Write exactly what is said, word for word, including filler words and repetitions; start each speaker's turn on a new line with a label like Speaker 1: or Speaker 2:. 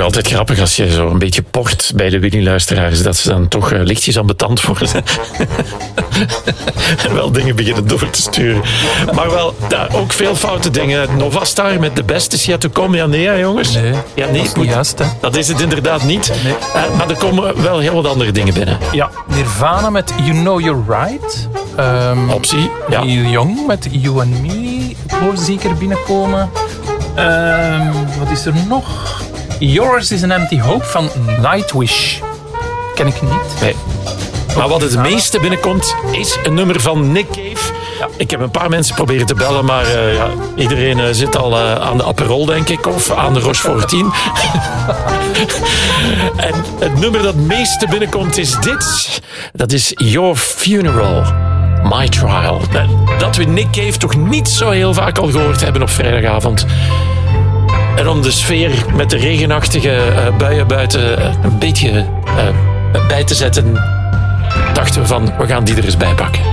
Speaker 1: altijd grappig als je zo een beetje port bij de Willy-luisteraars, dat ze dan toch uh, lichtjes ambetant worden. En wel dingen beginnen door te sturen. Maar wel, ja, ook veel foute dingen. Novastar met de beste is yet to come. Ja, nee, hè, jongens?
Speaker 2: Nee,
Speaker 1: ja, nee,
Speaker 2: dat is niet juist, hè.
Speaker 1: Dat is het inderdaad niet.
Speaker 2: Nee.
Speaker 1: Uh, maar er komen wel heel wat andere dingen binnen.
Speaker 2: Ja, Nirvana met You Know You're Right. Um,
Speaker 1: Optie, ja.
Speaker 2: Neil Young met You and Me. Ik hoor zeker binnenkomen. Um, wat is er nog? Yours is an Empty Hope van Nightwish. Ken ik niet.
Speaker 1: Nee. Maar wat het meeste binnenkomt, is een nummer van Nick Cave. Ja. Ik heb een paar mensen proberen te bellen, maar uh, ja, iedereen uh, zit al uh, aan de Aperol, denk ik, of aan de Rochefort tien. En het nummer dat het meeste binnenkomt is dit. Dat is Your Funeral, My Trial. Dat we Nick Cave toch niet zo heel vaak al gehoord hebben op vrijdagavond. En om de sfeer met de regenachtige uh, buien buiten uh, een beetje uh, bij te zetten, dachten we van, we gaan die er eens bij pakken.